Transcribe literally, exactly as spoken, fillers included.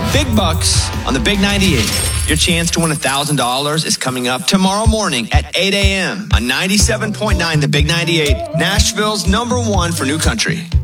Big bucks on the Big ninety-eight. Your chance to win one thousand dollars is coming up tomorrow morning at eight a.m. on ninety-seven point nine The Big ninety-eight, Nashville's number one for new country.